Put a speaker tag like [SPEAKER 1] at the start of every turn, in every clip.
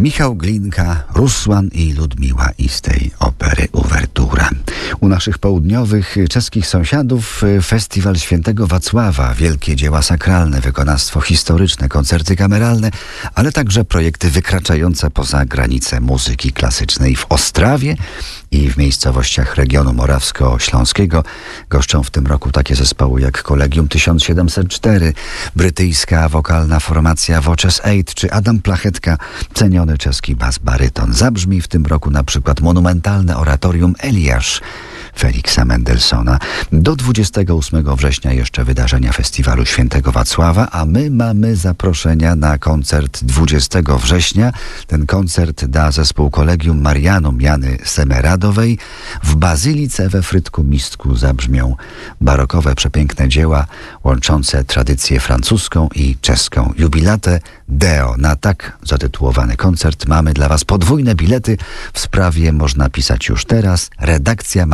[SPEAKER 1] Michał Glinka, Rusłan i Ludmiła i z tej opery Uwertura. U naszych południowych czeskich sąsiadów Festiwal Świętego Wacława, wielkie dzieła sakralne, wykonawstwo historyczne, koncerty kameralne, ale także projekty wykraczające poza granice muzyki klasycznej. W Ostrawie i w miejscowościach regionu morawsko-śląskiego goszczą w tym roku takie zespoły jak Collegium 1704, brytyjska wokalna formacja Voces 8 czy Adam Plachetka, ceniony czeski bas-baryton. Zabrzmi w tym roku na przykład monumentalne oratorium Eliasz Feliksa Mendelssohna. Do 28 września jeszcze wydarzenia Festiwalu Świętego Wacława, a my mamy zaproszenia na koncert 20 września. Ten koncert da zespół Collegium Marianum Jany Semeradowej. W Bazylice we Frydku-Mistku zabrzmią barokowe, przepiękne dzieła łączące tradycję francuską i czeską. Jubilate Deo. Na tak zatytułowany koncert mamy dla Was podwójne bilety. W sprawie można pisać już teraz. Redakcja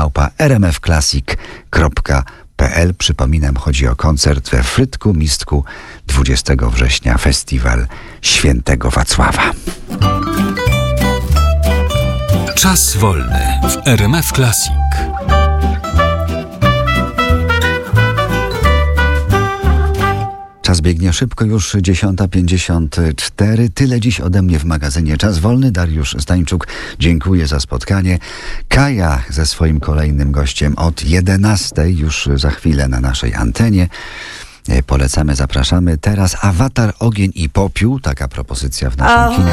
[SPEAKER 1] @rmfclassic.pl. Przypominam, chodzi o koncert we Frydku-Mistku 20 września. Festiwal Świętego Wacława.
[SPEAKER 2] Czas wolny w RMF Classic.
[SPEAKER 1] Czas biegnie szybko, już 10:54. Tyle dziś ode mnie w magazynie Czas Wolny. Dariusz Stańczuk, dziękuję za spotkanie. Kaja ze swoim kolejnym gościem od 11:00, już za chwilę na naszej antenie. Polecamy, zapraszamy. Teraz Awatar, Ogień i Popiół. Taka propozycja w naszym kinie.